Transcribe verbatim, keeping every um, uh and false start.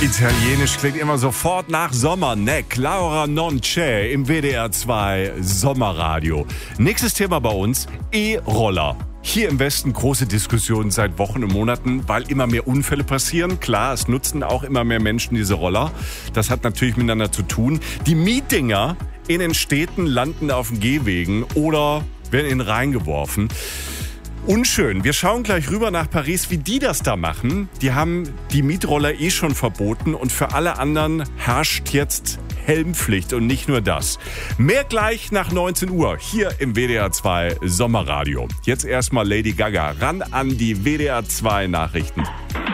Italienisch klingt immer sofort nach Sommer, ne? Laura Non c'è im W D R zwei Sommerradio. Nächstes Thema bei uns, E-Roller. Hier im Westen große Diskussionen seit Wochen und Monaten, weil immer mehr Unfälle passieren. Klar, es nutzen auch immer mehr Menschen diese Roller. Das hat natürlich miteinander zu tun. Die Mietdinger in den Städten landen auf den Gehwegen oder werden in den Rhein geworfen. Unschön. Wir schauen gleich rüber nach Paris, wie die das da machen. Die haben die Mietroller eh schon verboten und für alle anderen herrscht jetzt Helmpflicht und nicht nur das. Mehr gleich nach neunzehn Uhr hier im W D R zwei Sommerradio. Jetzt erstmal Lady Gaga ran an die W D R zwei Nachrichten.